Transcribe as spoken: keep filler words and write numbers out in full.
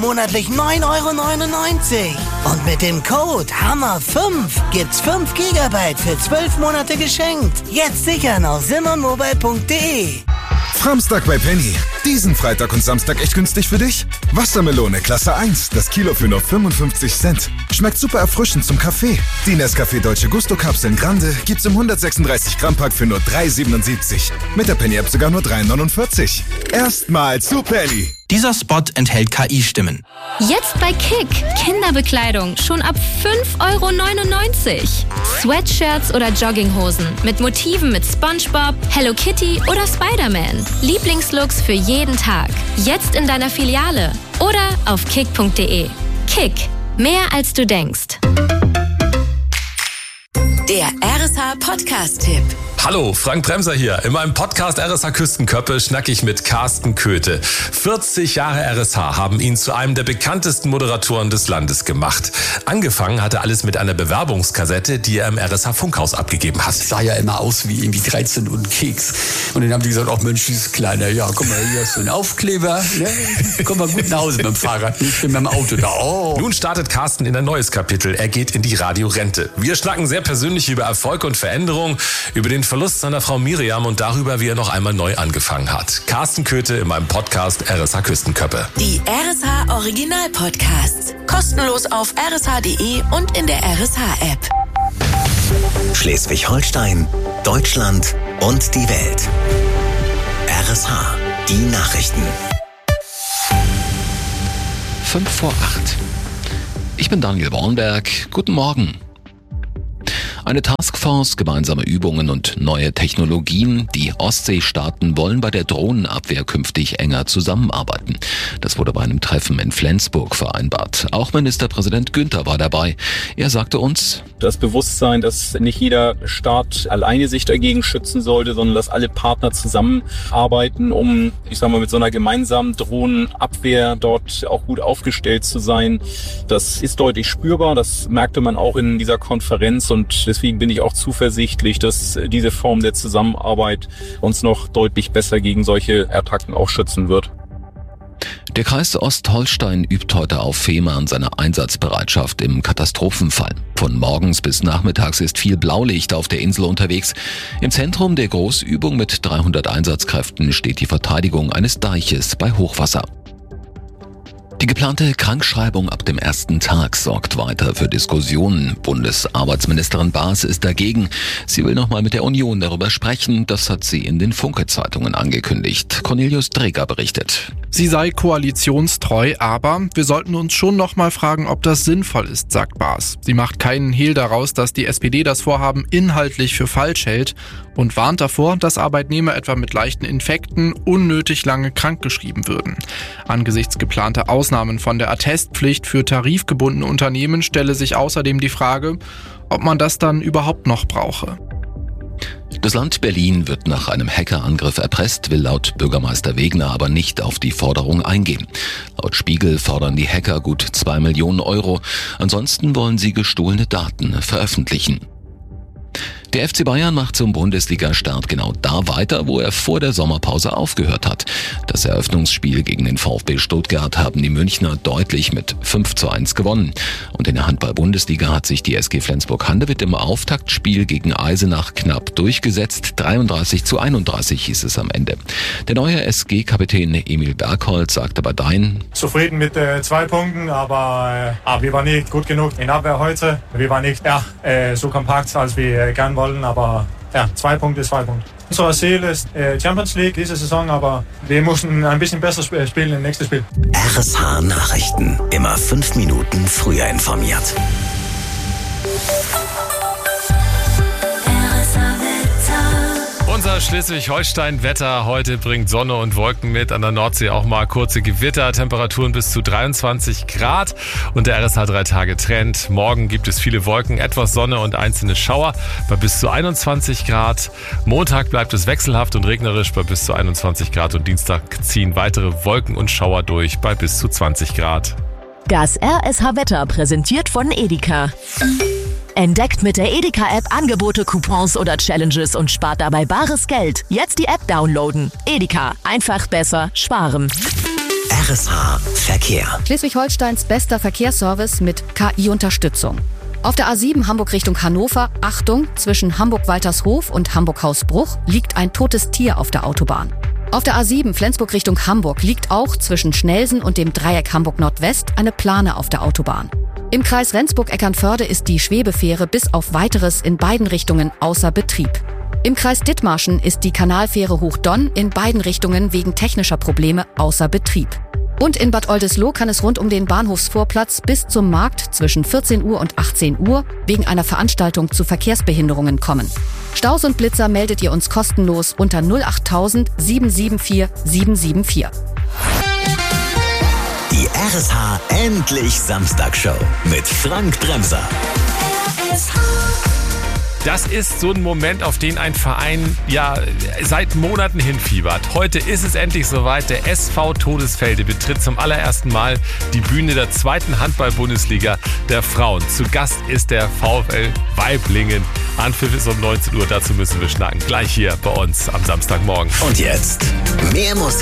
monatlich neun Euro neunundneunzig. Und mit dem Code Hammer fünf gibt's fünf Gigabyte für zwölf Monate geschenkt. Jetzt sichern auf simmermobile punkt de. Framstag bei Penny. Diesen Freitag und Samstag echt günstig für dich? Wassermelone Klasse eins, das Kilo für nur fünfundfünfzig Cent. Schmeckt super erfrischend zum Kaffee. Die Nescafé Dolce Gusto Kapseln Grande gibt's im hundertsechsunddreißig Gramm Pack für nur drei siebenundsiebzig. Mit der Penny App sogar nur drei neunundvierzig. Erstmal zu Penny. Dieser Spot enthält K I-Stimmen. Jetzt bei Kick. Kinderbekleidung schon ab fünf Euro neunundneunzig. Sweatshirts oder Jogginghosen mit Motiven mit SpongeBob, Hello Kitty oder Spider-Man. Lieblingslooks für jeden Tag. Jetzt in deiner Filiale oder auf kick punkt de. Kick. Mehr als du denkst. Der R S H-Podcast-Tipp. Hallo, Frank Bremser hier. In meinem Podcast R S H Küstenköppe schnacke ich mit Carsten Köthe. vierzig Jahre R S H haben ihn zu einem der bekanntesten Moderatoren des Landes gemacht. Angefangen hatte alles mit einer Bewerbungskassette, die er im R S H-Funkhaus abgegeben hat. Sah ja immer aus wie irgendwie dreizehn und Keks. Und dann haben die gesagt, ach Mensch, dieses Kleine, ja, guck mal, hier hast du einen Aufkleber. Ne? Komm mal gut nach Hause mit dem Fahrrad, nicht mit dem Auto da. Oh. Nun startet Carsten in ein neues Kapitel. Er geht in die Radiorente. Wir schnacken sehr persönlich über Erfolg und Veränderung, über den Verlust seiner Frau Miriam und darüber, wie er noch einmal neu angefangen hat. Carsten Köthe in meinem Podcast R S H Küstenköppe. Die R S H Original Podcasts. Kostenlos auf r s h punkt de und in der R S H App. Schleswig-Holstein, Deutschland und die Welt. R S H, die Nachrichten. Fünf vor acht. Ich bin Daniel Bornberg. Guten Morgen. Eine Taskforce, gemeinsame Übungen und neue Technologien. Die Ostseestaaten wollen bei der Drohnenabwehr künftig enger zusammenarbeiten. Das wurde bei einem Treffen in Flensburg vereinbart. Auch Ministerpräsident Günther war dabei. Er sagte uns: Das Bewusstsein, dass nicht jeder Staat alleine sich dagegen schützen sollte, sondern dass alle Partner zusammenarbeiten, um, ich sag mal, mit so einer gemeinsamen Drohnenabwehr dort auch gut aufgestellt zu sein. Das ist deutlich spürbar. Das merkte man auch in dieser Konferenz und deswegen bin ich auch zuversichtlich, dass diese Form der Zusammenarbeit uns noch deutlich besser gegen solche Attacken auch schützen wird. Der Kreis Ostholstein übt heute auf Fehmarn seine Einsatzbereitschaft im Katastrophenfall. Von morgens bis nachmittags ist viel Blaulicht auf der Insel unterwegs. Im Zentrum der Großübung mit dreihundert Einsatzkräften steht die Verteidigung eines Deiches bei Hochwasser. Die geplante Krankschreibung ab dem ersten Tag sorgt weiter für Diskussionen. Bundesarbeitsministerin Baas ist dagegen. Sie will nochmal mit der Union darüber sprechen. Das hat sie in den Funke-Zeitungen angekündigt. Cornelius Dreger berichtet. Sie sei koalitionstreu, aber wir sollten uns schon nochmal fragen, ob das sinnvoll ist, sagt Baas. Sie macht keinen Hehl daraus, dass die S P D das Vorhaben inhaltlich für falsch hält und warnt davor, dass Arbeitnehmer etwa mit leichten Infekten unnötig lange krankgeschrieben würden. Angesichts geplanter Ausnahmen von der Attestpflicht für tarifgebundene Unternehmen stelle sich außerdem die Frage, ob man das dann überhaupt noch brauche. Das Land Berlin wird nach einem Hackerangriff erpresst, will laut Bürgermeister Wegner aber nicht auf die Forderung eingehen. Laut Spiegel fordern die Hacker gut zwei Millionen Euro. Ansonsten wollen sie gestohlene Daten veröffentlichen. Der F C Bayern macht zum Bundesliga-Start genau da weiter, wo er vor der Sommerpause aufgehört hat. Das Eröffnungsspiel gegen den VfB Stuttgart haben die Münchner deutlich mit fünf zu eins gewonnen. Und in der Handball-Bundesliga hat sich die S G Flensburg-Handewitt im Auftaktspiel gegen Eisenach knapp durchgesetzt. dreiunddreißig zu einunddreißig hieß es am Ende. Der neue S G-Kapitän Emil Bergholz sagte bei Dein: Zufrieden mit äh, zwei Punkten, aber, äh, aber wir waren nicht gut genug in Abwehr heute. Wir waren nicht ja, äh, so kompakt, als wir äh, gern wollen, aber ja, zwei Punkte ist zwei Punkte. Unser Ziel ist äh, Champions League diese Saison, aber wir müssen ein bisschen besser sp- spielen im nächsten Spiel. R S H Nachrichten. Immer fünf Minuten früher informiert. Unser Schleswig-Holstein-Wetter heute bringt Sonne und Wolken mit, an der Nordsee auch mal kurze Gewitter, Temperaturen bis zu dreiundzwanzig Grad und der R S H drei Tage Trend. Morgen gibt es viele Wolken, etwas Sonne und einzelne Schauer bei bis zu einundzwanzig Grad. Montag bleibt es wechselhaft und regnerisch bei bis zu einundzwanzig Grad und Dienstag ziehen weitere Wolken und Schauer durch bei bis zu zwanzig Grad. Das R S H-Wetter präsentiert von Edeka. Entdeckt mit der Edeka-App Angebote, Coupons oder Challenges und spart dabei bares Geld. Jetzt die App downloaden. Edeka, einfach besser sparen. R S H Verkehr. Schleswig-Holsteins bester Verkehrsservice mit K I-Unterstützung. Auf der A sieben Hamburg Richtung Hannover, Achtung, zwischen Hamburg-Waltershof und Hamburg-Hausbruch liegt ein totes Tier auf der Autobahn. Auf der A sieben Flensburg Richtung Hamburg liegt auch zwischen Schnelsen und dem Dreieck Hamburg-Nordwest eine Plane auf der Autobahn. Im Kreis Rendsburg-Eckernförde ist die Schwebefähre bis auf Weiteres in beiden Richtungen außer Betrieb. Im Kreis Dithmarschen ist die Kanalfähre Hochdonn in beiden Richtungen wegen technischer Probleme außer Betrieb. Und in Bad Oldesloe kann es rund um den Bahnhofsvorplatz bis zum Markt zwischen vierzehn Uhr und achtzehn Uhr wegen einer Veranstaltung zu Verkehrsbehinderungen kommen. Staus und Blitzer meldet ihr uns kostenlos unter null acht tausend sieben sieben vier sieben sieben vier. Die R S H Endlich Samstagshow mit Frank Bremser. Das ist so ein Moment, auf den ein Verein ja seit Monaten hinfiebert. Heute ist es endlich soweit. Der S V Todesfelde betritt zum allerersten Mal die Bühne der zweiten Handball-Bundesliga der Frauen. Zu Gast ist der VfL Waiblingen. Anpfiff ist um neunzehn Uhr. Dazu müssen wir schnacken. Gleich hier bei uns am Samstagmorgen. Und jetzt mehr Musik.